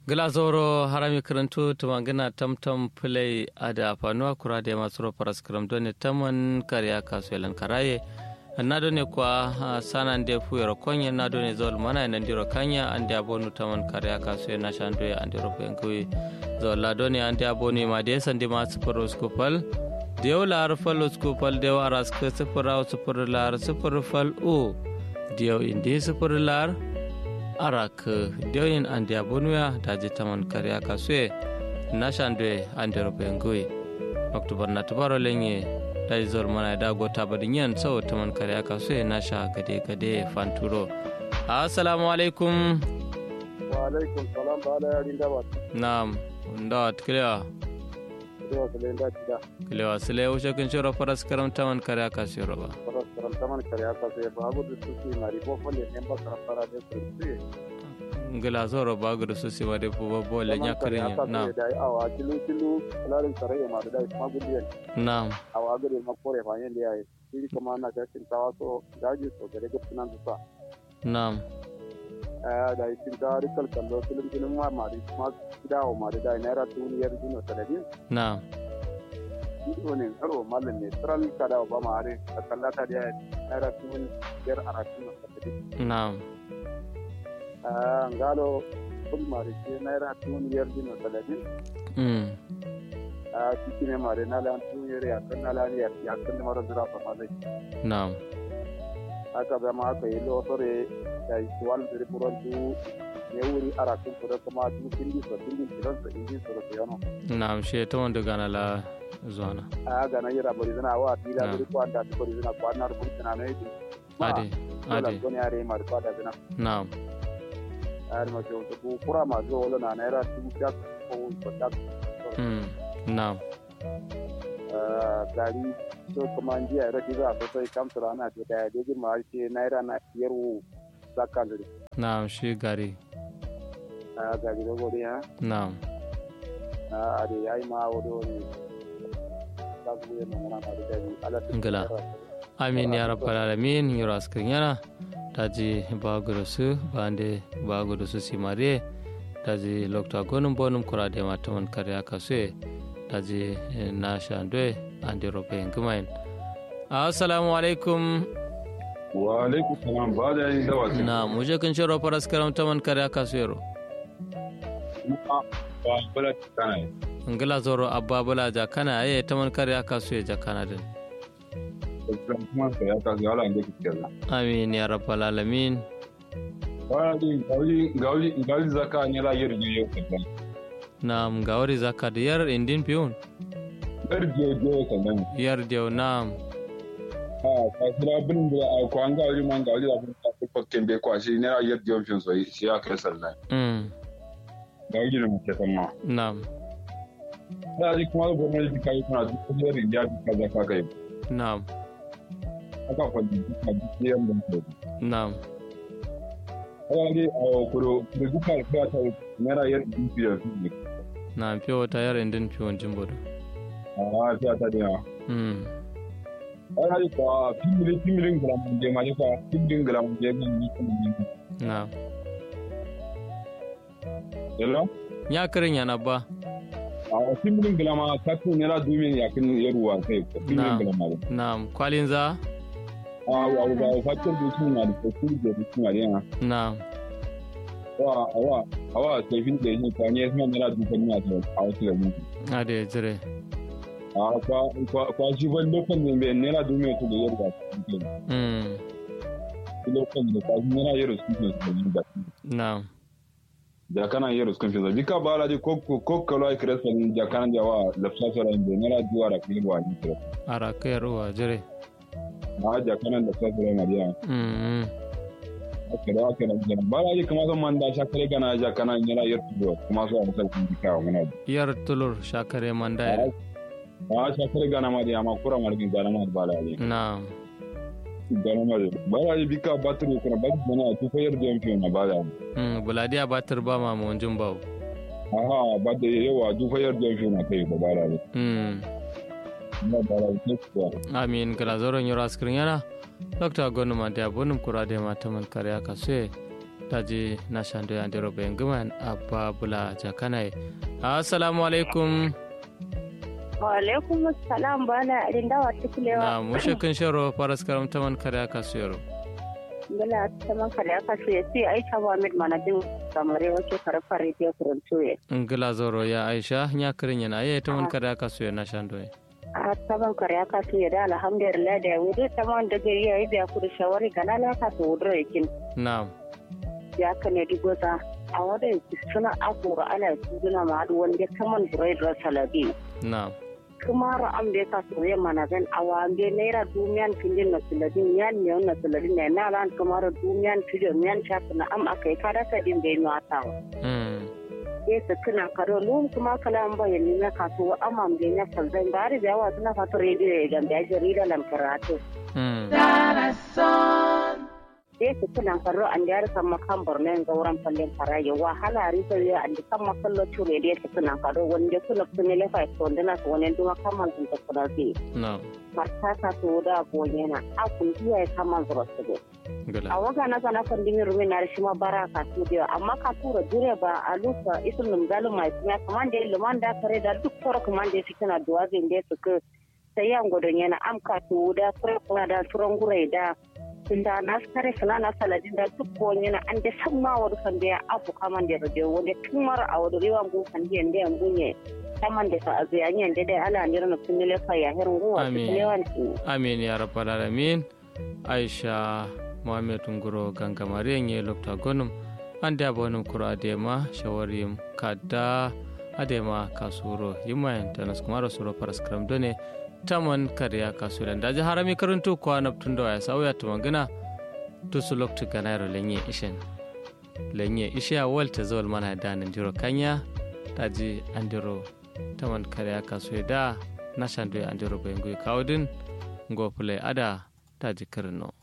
Glazoro harami karantu tumangina tamtam play ada fanuwa kura da masu rofaras karam doni taman kariya kasuwalan karaye na doni kwa sanan de fuyar konya na doni zol mana nan diro kanya ande abonu taman kariya kasuwa na shandoye ande rofa yankui zol la doni ande aboni ma de sandi ma sufuro skupal dew lar fal skupal dew aras ke sufura sufur lar sufur fal o dew indi sufur lar arak dewin ande abonuya daji taman kariya kasue nashandwe ande robengui oktobar na tubaro lenye daji zor mana da gota badinyan so taman kariya kasue nasha gade gade fanturo. Assalamu alaikum. Wa alaikum salam bala ya rinda ba. Naam ndat kliya kliya sile usha kinshoro faras karam taman kariya kasue roba faras karam taman kariya kasue babu dusuki mari bo fole nemba karapara de susi ngila zoro bagu dususi wade fu bo le nyakarinya. Naam awa kilu larin saraye ma da ma gudiyan. Naam awa gari makore fa yende yayi shi kuma na tashin tawaso daji so gare gupnan dusa. Naam da isin tarikal kallo film ma mari ma dawo ma da naira 2 year dino talabin. Naam ido ne karo mallan ne tral kada ba ma are kallata da naira 2 year arakin talabin. Naam ngalo kun mari ke naira 2 year dino talabin. Kikine mari nala 2 year ya kan nala ya kan mara dura fa malai. Naam aka ba ma aka yi lo sore da isuwal da burantu ne wuri arakin su da kuma dukkan su kiran su inji su da yano. Naam she to wanda gana la zona gana yira bari zana wa tila da ko anda ko zana ko na rubuta na ne ade ko ne are mar ko da zana. Naam are ma to ko kura ma zo wala na naira 2 ko ko ta. Naam gari so kuma jiya rashi za a sai kamsura ana ce da yaje ma ce naira na yaro zakandare. Naam shi gari gari da gori ha. Naam ade yayi ma wodo ne kazu ne mun na da gari Allah ngala amin ya rabbal alamin yoro askrinyana taji bagurusu bande bagurusu simare taji lokta gonum bonum kurade mataman kariya kasue taji nasha ndwe ande rope ngumain. Assalamu alaikum. Wa alaikum salam ba da yin dawa. Na muje kan shiro faras karam taman kariya kasuyero ba bala kana ngila zoro abba bala ja kana aye taman kariya kasuye ja kana din kuma kariya kasuye ala inde kikela. Amin ya rabbal alamin. Ba din gauli zaka ne la yirje yau kadan. Naam gawari zaka da yar indin piyon Yarje kadan. yar dew naam kasira bin da ko an gauli man gauli da bin ta fakken be kwa shi ne la yarje yau fin so shi ya kai sallah. Gauli ne muke sanma. Naam da ji kuma ko ne ji kai kuna duk yari ya ka zaka kai. Naam aka kwadi ka ji yan mun ko. Naam Wani kuro da duka da ta naira yar dubiya ne. naam piyo ta yar indin piyon jimbodo. Ta ta da. Wani ko fimirin gram je ma ko fimirin gram je ne ni. Naam Hello? ya karin yana ba. Fimirin gram ka to naira dumin ya kin yaruwa kai fimirin gram. Naam kwalin za wa fakir da su na da fakir da su na da. naam awa taifin da yin kwanye suna nera dukan yana da a wasu da mutu. ade jire kwa shi ban lokacin da mai nera dumin su da yarda su ke. Lokacin da kwa shi nera yarda su ke su da yin da su. naam jakana yarda su kan fi zabi ka ba la di ko kalwa ikirasa ne jakana da wa lafsa sauran da nera duwa da kuma ba ni kira. ara kai ruwa jire jakana da lafsa sauran mariya. Kada aka nan jana bara yi kuma zan manda shakare gana ja kana yana yar tuwa kuma so mu sai dika wa muna yar tulur shakare manda ya shakare gana ma da ma kura margin gana ma bala ne naam gana ma bara yi bika batru kuma ba gana tu fa yar jam fi na bala buladiya batir ba ma mun jin bawo ba da yawa tu fa yar jam fi na kai ba bala ne na bala ne amin kala zoron yoro askrin yana Dr. Gonuma da bonum kurade mataman kariya kasue daji na shando ya ndero bayan guman abba bula jakanai. Assalamu alaikum. Wa alaikum assalam bala rindawa tukulewa. Na mushekin sharo faras karam taman kare aka suyaro. Bala taman kare aka suye sai Aisha Muhammad manajin kamare wace karfa radio Toronto. Ngila zoro ya Aisha nya kirin yana ayi taman kare aka suye na shando. A taman kare aka suye da alhamdulillah da wudu taman da gari yayi da ku da shawari kana la ka to wudu yakin. Na'am. Ya kane digoza a wadda suna akura ana tuduna ma wanda taman burai da salabi. Na'am. Kuma ra'am da ka soye mana zan awambe naira dumiyan findin na suladin yan ne na suladin ne na ran kuma dumiyan fidin yan shafi na am akai kada ka din bai no atawa. Su kana karo lum kuma kalan bayani na kasuwa amma da na salzan gari da yawa suna fata rediyo ya gambe a jarida lan karatu. Su kuna karo an da yarsa makan bornen gauran fallen faraye wahala risa ya an da kan makallo cure da su kuna karo wanda kula ne lefa ko da na wani duma kaman sun ta kura fi. Marta ta to da gonyena a kun iya kaman zuwa su a waga na kana kan dimi rumi na shi ma baraka su da amma ka tura jure ba a lusa isun numzalu mai kuma kaman da liman da kare da duk fara kaman da su kana duwa zin da su ka sai yan godon yana amka to da fara da turan gure da tunda na kare kana na saladin da duk wani na an da san ma wani kan da ya abu kaman da rage wanda tun mara a wani riwan gun kan da yan gunye kaman da sa azuyanyen da dai ala ne na sun lefa ya herin ruwa su lewanci amin ya rabbal alamin. Aisha Muhammad Nguro gangamare nye lokta gonum ande abonum kuro adema shawarim kada adema kasuro yimayan tanas kumaro suro paraskram done taman kariya kasuran daji harami karuntu kwa naptundo ya sauya tumangana tusu loktu ganayro lenye ishe walta zawal mana da nanjiro kanya daji andiro taman kariya kasuya da nashandu andiro bengu kawdin ngopule ada daji karno